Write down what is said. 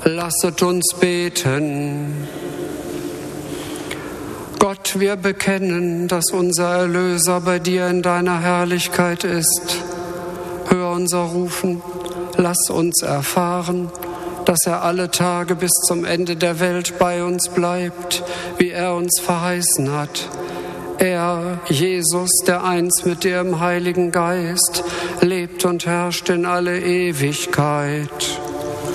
Lasset uns beten. Gott, wir bekennen, dass unser Erlöser bei dir in deiner Herrlichkeit ist. Hör unser Rufen, lass uns erfahren, dass er alle Tage bis zum Ende der Welt bei uns bleibt, wie er uns verheißen hat. Er, Jesus, der eins mit dir im Heiligen Geist, lebt und herrscht in alle Ewigkeit.